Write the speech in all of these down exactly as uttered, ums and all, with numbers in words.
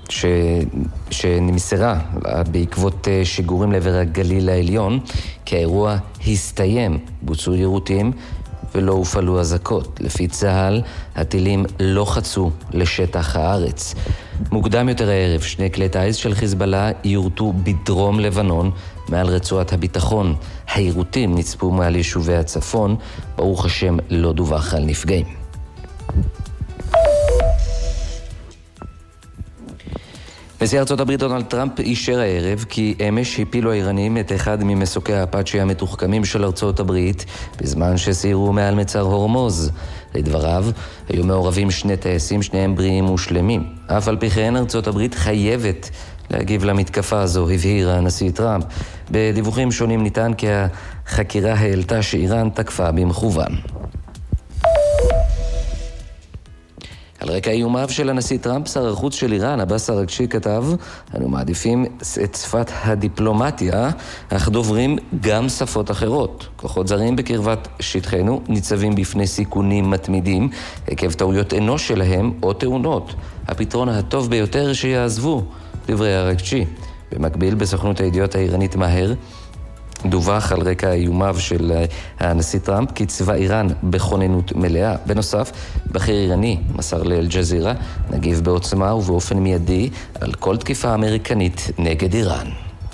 ש... שנמסרה בעקבות שיגורים לעבר הגליל העליון, כי האירוע הסתיים, בוצעו יירוטים ולא הופעלו אזעקות. לפי צה"ל, הטילים לא חצו לשטח הארץ. מוקדם יותר הערב, שני כלי טיס של חיזבאללה יורטו בדרום לבנון, מעל רצועת הביטחון. היירוטים נצפו מעל יישובי הצפון, ברוך השם לא דווח על נפגעים. נשיא ארצות הברית דונלד טראמפ אישר הערב כי אמש הפילו האיראנים את אחד ממסוקי האפאצ'י המתוחכמים של ארצות הברית בזמן שסיירו מעל מצר הורמוז. לדבריו, היו מעורבים שני טייסים, שניהם בריאים ושלמים. אף על פי כן ארצות הברית חייבת להגיב למתקפה הזו, הבהיר הנשיא טראמפ. בדיווחים שונים ניתן כי החקירה העלתה שאיראן תקפה במכוון. על רקע איומיו של הנשיא טראמפ, שר החוץ של איראן, עבאס אראגצ'י, כתב: אנו מעדיפים את שפת הדיפלומטיה, אך דוברים גם שפות אחרות. כוחות זרים בקרבת שטחנו ניצבים בפני סיכונים מתמידים, עקב טעויות אנוש שלהם או תאונות. הפתרון הטוב ביותר שיעזבו, דברי אראגצ'י. במקביל, בסוכנות הידיעות האיראנית מהר, דווח על רקע איומיו של הנשיא טראמפ כי צבא איראן בכוננות מלאה. בנוסף, בכיר איראני מסר לאל-ג'זירה: נגיב בעוצמה ובאופן מיידי על כל תקיפה אמריקנית נגד איראן.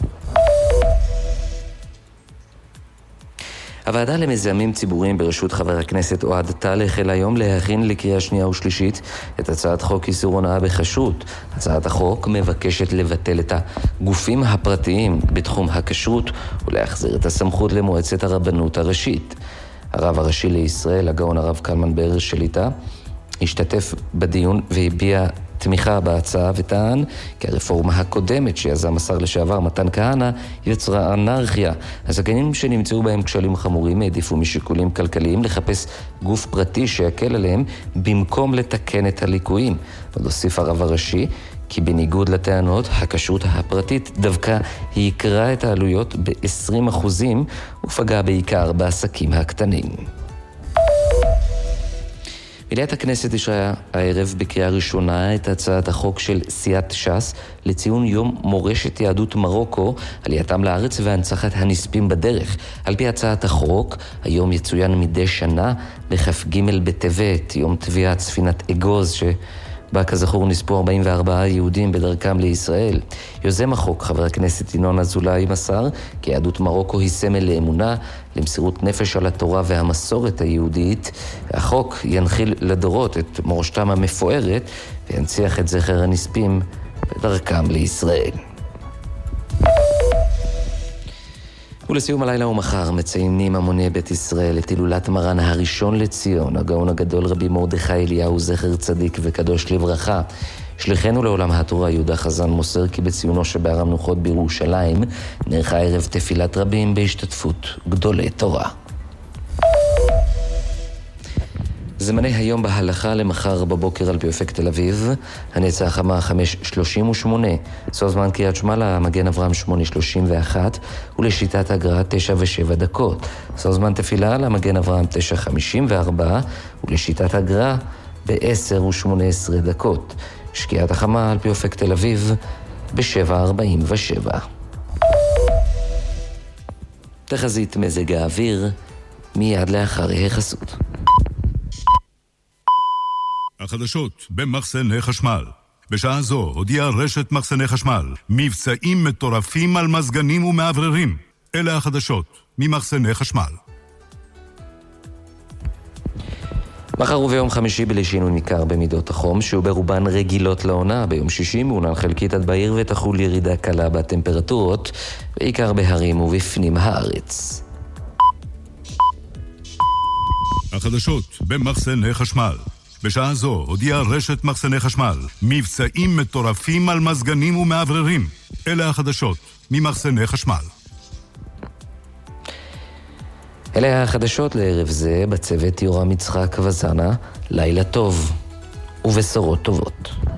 הוועדה למזהמים ציבוריים בראשות חבר הכנסת אוהד טל החלה היום להכין לקריאה שנייה ושלישית את הצעת חוק איסור הונאה בכשרות. הצעת החוק מבקשת לבטל את הגופים הפרטיים בתחום הכשרות ולהחזיר את הסמכות למועצת הרבנות הראשית. הרב הראשי לישראל, הגאון הרב קלמן בר שליטה, השתתף בדיון והביע תמיכה בהצעה וטען כי הרפורמה הקודמת שיזם השר לשעבר מתן כהנא יצרה אנרכיה. הסכנים שנמצאו בהם כשלים חמורים העדיפו משיקולים כלכליים לחפש גוף פרטי שיקל עליהם במקום לתקן את הליקויים. עוד הוסיף הרב הראשי כי בניגוד לטענות, הכשרות הפרטית דווקא היא יקרה את העלויות ב-עשרים אחוזים ופגע בעיקר בעסקים הקטנים. מליאת הכנסת אישרה הערב בקריאה ראשונה את הצעת החוק של סיעת ש"ס לציון יום מורשת יהדות מרוקו, עלייתם לארץ והנצחת הנספים בדרך. על פי הצעת החוק, היום יצוין מדי שנה בכ"ג בטבת, יום טביעת ספינת אגוז ש... בה כזכור נספו ארבעים וארבעה יהודים בדרכם לישראל. יוזם החוק, חבר הכנסת ינון אזולאי, מסר כי יהדות מרוקו היא סמל לאמונה, למסירות נפש על התורה והמסורת היהודית. החוק ינחיל לדורות את מורשתם המפוארת וינציח את זכר הנספים בדרכם לישראל. ולסיום הלילה ומחר מציינים המוני בית ישראל את הילולת מרן הראשון לציון, הגאון הגדול רבי מרדכי אליהו זכר צדיק וקדוש לברכה. שליחנו לעולם התורה יהודה חזן מוסר כי בציונו שבהר המנוחות בירושלים נערכה ערב תפילת רבים בהשתתפות גדולי תורה. זמני היום בהלכה למחר בבוקר על פי אופק תל אביב, הנצח החמה חמש שלושים ושמונה, סוף זמן קריאת שמע למגן אברהם שמונה שלושים ואחת, ולשיטת הגר"א תשע ושבע דקות. סוף זמן תפילה למגן אברהם תשע חמישים וארבע, ולשיטת הגר"א ב-עשר ושמונה עשרה דקות. שקיעת החמה על פי אופק תל אביב ב-שבע ארבעים ושבע. תחזית מזג האוויר מיד לאחר החסות. החדשות במחסני חשמל. בשעה זו הודיעה רשת מחסני חשמל מבצעים מטורפים על מזגנים ומעבררים. אלה החדשות ממחסני חשמל. מחר וביום חמישי בלי שינוי ניכר במידות החום, שהוא ברובן רגילות לעונה. ביום שישי מעונן חלקית עד בעיר ותחול ירידה קלה בטמפרטורות, בעיקר בהרים ובפנים הארץ. החדשות במחסני חשמל. בשעה זו הודיעה רשת מחסני חשמל מבצעים מטורפים על מזגנים ומעבררים. אלה החדשות ממחסני חשמל. אלה החדשות לערב זה, בצוות יורם יצחק וזנה. לילה טוב ובשורות טובות.